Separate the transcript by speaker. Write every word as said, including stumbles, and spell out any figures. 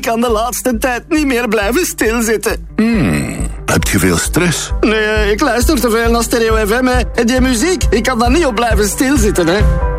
Speaker 1: kan de laatste tijd niet meer blijven stilzitten.
Speaker 2: Hmm, heb je veel stress?
Speaker 1: Nee, ik luister te veel naar Stereo F M, hè. En die muziek, ik kan daar niet op blijven stilzitten, hè.